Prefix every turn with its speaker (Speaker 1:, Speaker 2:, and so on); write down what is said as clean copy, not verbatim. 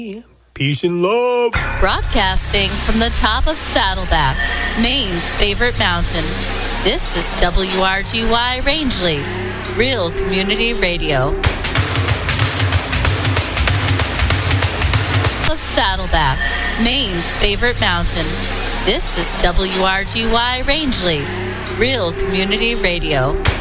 Speaker 1: Peace and love.
Speaker 2: Broadcasting from the top of Saddleback, Maine's favorite mountain. This is WRGY Rangeley, Real Community Radio. Of Saddleback, Maine's favorite mountain. This is WRGY Rangeley, Real Community Radio.